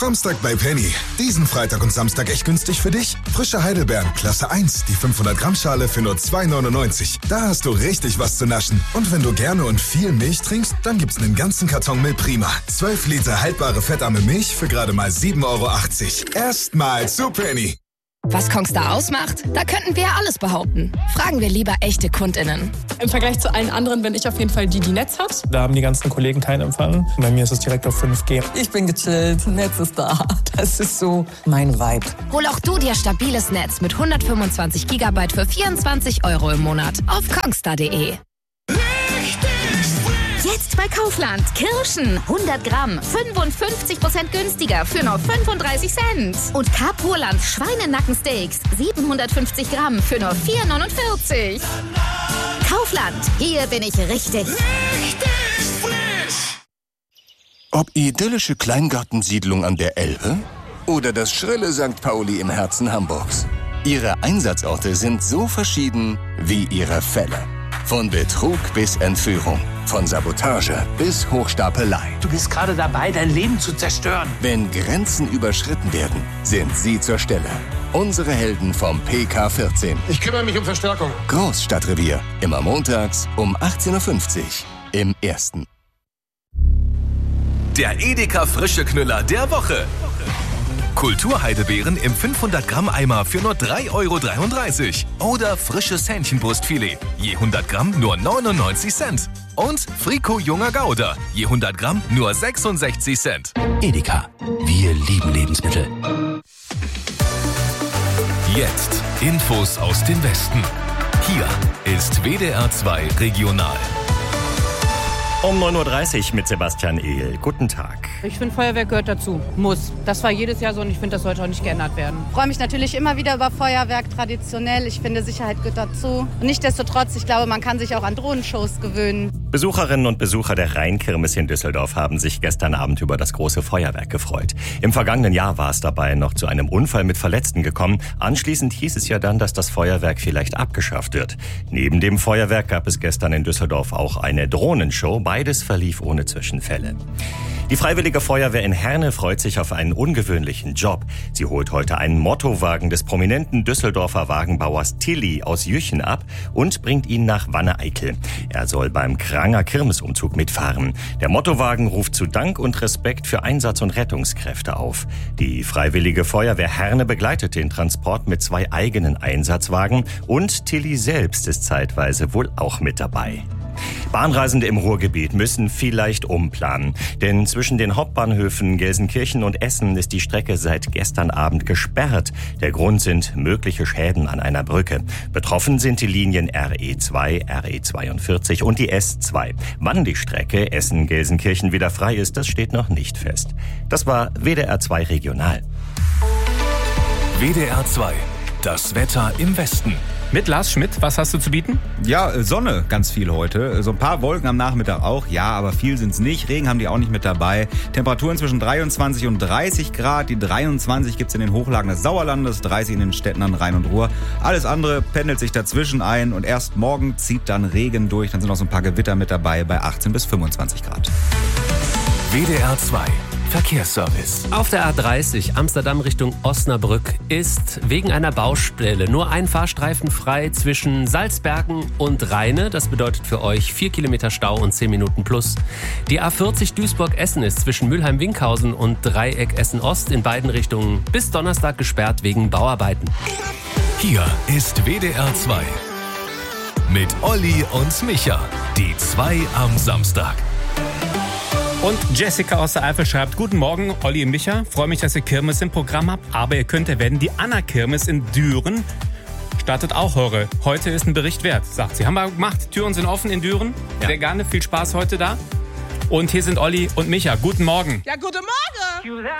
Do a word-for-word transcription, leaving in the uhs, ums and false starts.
Samstag bei Penny. Diesen Freitag und Samstag echt günstig für dich? Frische Heidelbeeren, Klasse eins, die fünfhundert Gramm Schale für nur zwei neunundneunzig. Da hast du richtig was zu naschen. Und wenn du gerne und viel Milch trinkst, dann gibt's einen ganzen Karton Milch Prima. zwölf Liter haltbare fettarme Milch für gerade mal sieben Euro achtzig. Erstmal zu Penny. Was Kongstar ausmacht? Da könnten wir ja alles behaupten. Fragen wir lieber echte KundInnen. Im Vergleich zu allen anderen bin ich auf jeden Fall die, die Netz hat. Da haben die ganzen Kollegen keinen Empfang. Bei mir ist es direkt auf fünf G. Ich bin gechillt, Netz ist da. Das ist so mein Vibe. Hol auch du dir stabiles Netz mit hundertfünfundzwanzig Gigabyte für vierundzwanzig Euro im Monat auf kongstar punkt de. Jetzt bei Kaufland. Kirschen hundert Gramm, fünfundfünfzig Prozent günstiger für nur fünfunddreißig Cent. Und Capurland Schweinenackensteaks, siebenhundertfünfzig Gramm für nur vier neunundvierzig. Kaufland, hier bin ich richtig. Richtig frisch. Ob idyllische Kleingartensiedlung an der Elbe oder das schrille Sankt Pauli im Herzen Hamburgs. Ihre Einsatzorte sind so verschieden wie ihre Fälle. Von Betrug bis Entführung, von Sabotage bis Hochstapelei. Du bist gerade dabei, dein Leben zu zerstören. Wenn Grenzen überschritten werden, sind sie zur Stelle. Unsere Helden vom P K vierzehn. Ich kümmere mich um Verstärkung. Großstadtrevier. Immer montags um achtzehn Uhr fünfzig im Ersten. Der Edeka frische Knüller der Woche. Kulturheidebeeren im fünfhundert Gramm Eimer für nur drei Euro dreiunddreißig. Oder frisches Hähnchenbrustfilet, je hundert Gramm nur neunundneunzig Cent. Und Frico junger Gouda, je hundert Gramm nur sechsundsechzig Cent. Edeka, wir lieben Lebensmittel. Jetzt Infos aus dem Westen. Hier ist W D R zwei Regional. Um neun Uhr dreißig mit Sebastian Ehl. Guten Tag. Ich finde, Feuerwerk gehört dazu. Muss. Das war jedes Jahr so und ich finde, das sollte auch nicht geändert werden. Ich freue mich natürlich immer wieder über Feuerwerk, traditionell. Ich finde, Sicherheit gehört dazu. Nichtsdestotrotz, ich glaube, man kann sich auch an Drohnenshows gewöhnen. Besucherinnen und Besucher der Rheinkirmes in Düsseldorf haben sich gestern Abend über das große Feuerwerk gefreut. Im vergangenen Jahr war es dabei noch zu einem Unfall mit Verletzten gekommen. Anschließend hieß es ja dann, dass das Feuerwerk vielleicht abgeschafft wird. Neben dem Feuerwerk gab es gestern in Düsseldorf auch eine Drohnenshow. Beides verlief ohne Zwischenfälle. Die Freiwillige Feuerwehr in Herne freut sich auf einen ungewöhnlichen Job. Sie holt heute einen Mottowagen des prominenten Düsseldorfer Wagenbauers Tilly aus Jüchen ab und bringt ihn nach Wanne-Eickel. Er soll beim Kranger Kirmesumzug mitfahren. Der Mottowagen ruft zu Dank und Respekt für Einsatz- und Rettungskräfte auf. Die Freiwillige Feuerwehr Herne begleitet den Transport mit zwei eigenen Einsatzwagen und Tilly selbst ist zeitweise wohl auch mit dabei. Bahnreisende im Ruhrgebiet müssen vielleicht umplanen, denn zwischen den Hauptbahnhöfen Gelsenkirchen und Essen ist die Strecke seit gestern Abend gesperrt. Der Grund sind mögliche Schäden an einer Brücke. Betroffen sind die Linien R E zwei, R E zweiundvierzig und die S zwei. Wann die Strecke Essen-Gelsenkirchen wieder frei ist, das steht noch nicht fest. Das war W D R zwei Regional. W D R zwei, das Wetter im Westen. Mit Lars Schmidt, was hast du zu bieten? Ja, Sonne ganz viel heute. So ein paar Wolken am Nachmittag auch. Ja, aber viel sind's nicht. Regen haben die auch nicht mit dabei. Temperaturen zwischen dreiundzwanzig und dreißig Grad. Die dreiundzwanzig gibt's in den Hochlagen des Sauerlandes, dreißig in den Städten an Rhein und Ruhr. Alles andere pendelt sich dazwischen ein und erst morgen zieht dann Regen durch. Dann sind auch so ein paar Gewitter mit dabei bei achtzehn bis fünfundzwanzig Grad. W D R zwei Verkehrsservice. Auf der A dreißig Amsterdam Richtung Osnabrück ist wegen einer Baustelle nur ein Fahrstreifen frei zwischen Salzbergen und Rheine. Das bedeutet für euch vier Kilometer Stau und zehn Minuten plus. Die A vierzig Duisburg-Essen ist zwischen Mülheim-Winkhausen und Dreieck Essen-Ost in beiden Richtungen bis Donnerstag gesperrt wegen Bauarbeiten. Hier ist W D R zwei mit Olli und Micha. Die zwei am Samstag. Und Jessica aus der Eifel schreibt, guten Morgen, Olli und Micha. Freue mich, dass ihr Kirmes im Programm habt, aber ihr könnt erwähnen, die Anna-Kirmes in Düren startet auch heute. Heute ist ein Bericht wert, sagt sie. Haben wir gemacht, Türen sind offen in Düren. Ja. Sehr gerne, viel Spaß heute da. Und hier sind Olli und Micha. Guten Morgen. Ja, guten Morgen.